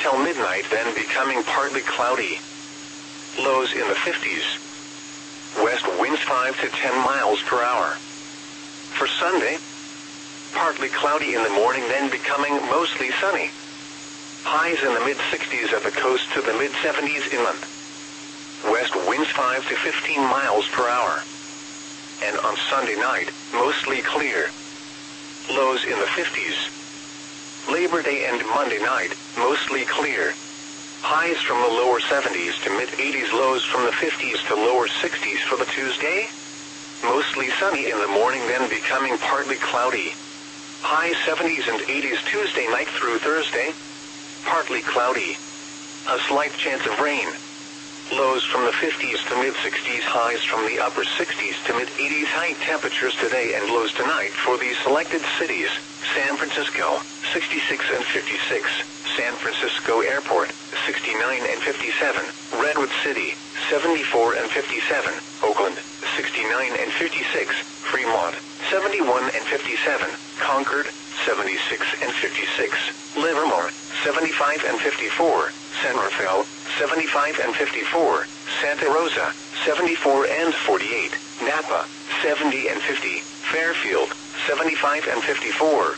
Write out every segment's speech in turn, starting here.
till midnight, then becoming partly cloudy. Lows in the 50s. West winds 5 to 10 miles per hour. For Sunday, partly cloudy in the morning, then becoming mostly sunny. Highs in the mid-60s at the coast to the mid-70s inland. West winds 5 to 15 miles per hour. And on Sunday night, mostly clear. Lows in the 50s. Labor Day and Monday night, mostly clear. Highs from the lower 70s to mid-80s, lows from the 50s to lower 60s for the Tuesday. Mostly sunny in the morning, then becoming partly cloudy. High 70s and 80s Tuesday night through Thursday. Partly cloudy. A slight chance of rain. Lows from the 50s to mid-60s, highs from the upper 60s to mid-80s. High temperatures today and lows tonight for these selected cities. San Francisco, 66 and 56. San Francisco Airport, 69 and 57. Redwood City, 74 and 57. Oakland, 69 and 56. Fremont, 71 and 57. Concord, 76 and 56. Livermore, 75 and 54. San Rafael, 75 and 54. Santa Rosa, 74 and 48. Napa, 70 and 50. Fairfield, 75 and 54.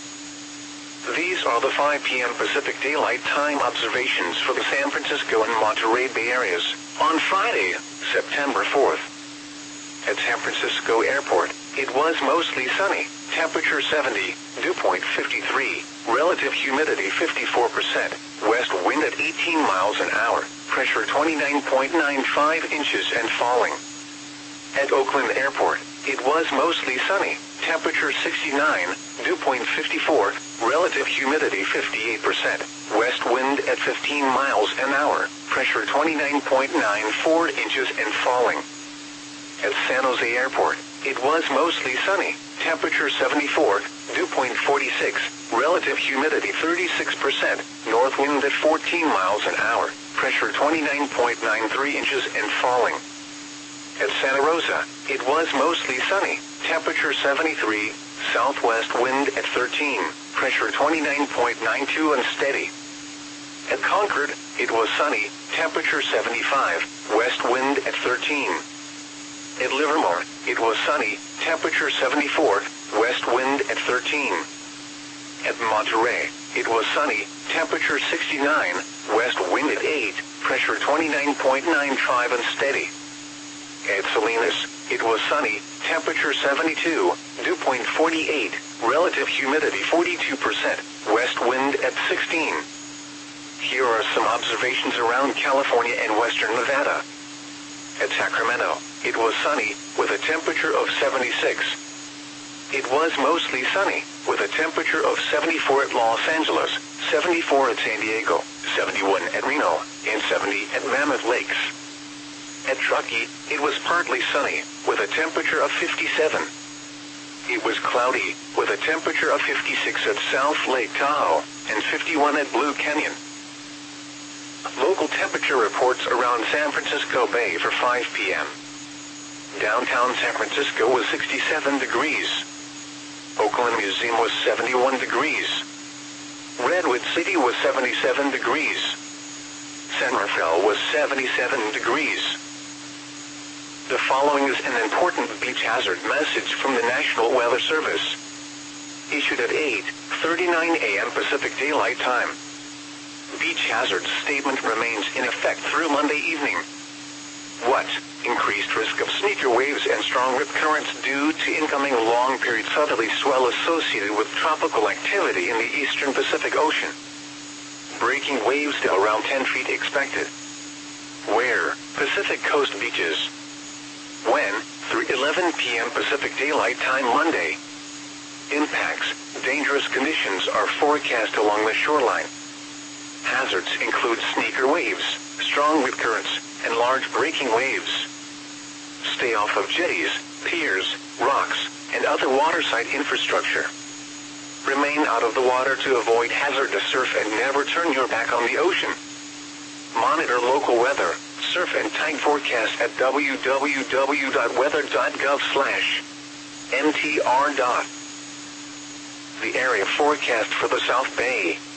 These are the 5 p.m. Pacific Daylight Time observations for the San Francisco and Monterey Bay areas on Friday, September 4th. At San Francisco Airport, it was mostly sunny. Temperature 70, dew point 53, relative humidity 54%, west wind at 18 miles an hour, pressure 29.95 inches and falling. At Oakland Airport, it was mostly sunny. Temperature 69, dew point 54, relative humidity 58%, west wind at 15 miles an hour, pressure 29.94 inches and falling. At San Jose Airport, it was mostly sunny. Temperature 74, dew point 46, relative humidity 36%, north wind at 14 miles an hour, pressure 29.93 inches and falling. At Santa Rosa, it was mostly sunny. Temperature 73, southwest wind at 13, pressure 29.92 and steady. At Concord, it was sunny. Temperature 75, west wind at 13. At Livermore, it was sunny. Temperature 74, west wind at 13. At Monterey, it was sunny. Temperature 69, west wind at 8, pressure 29.95 and steady. At Salinas, it was sunny. Temperature 72, dew point 48, relative humidity 42%, west wind at 16. Here are some observations around California and western Nevada. At Sacramento, it was sunny, with a temperature of 76. It was mostly sunny, with a temperature of 74 at Los Angeles, 74 at San Diego, 71 at Reno, and 70 at Mammoth Lakes. At Truckee, it was partly sunny, with a temperature of 57. It was cloudy, with a temperature of 56 at South Lake Tahoe, and 51 at Blue Canyon. Local temperature reports around San Francisco Bay for 5 p.m. Downtown San Francisco was 67 degrees. Oakland Museum was 71 degrees. Redwood City was 77 degrees. San Rafael was 77 degrees. The following is an important beach hazard message from the National Weather Service. Issued at 8:39 a.m. Pacific Daylight Time. Beach hazard statement remains in effect through Monday evening. What? Increased risk of sneaker waves and strong rip currents due to incoming long-period southerly swell associated with tropical activity in the eastern Pacific Ocean. Breaking waves to around 10 feet expected. Where? Pacific Coast beaches. When? Through 11 p.m. Pacific Daylight Time Monday. Impacts. Dangerous conditions are forecast along the shoreline. Hazards include sneaker waves, strong rip currents, and large breaking waves. Stay off of jetties, piers, rocks, and other waterside infrastructure. Remain out of the water to avoid hazardous surf and never turn your back on the ocean. Monitor local weather, surf and tide forecast at www.weather.gov/mtr. The area forecast for the South Bay.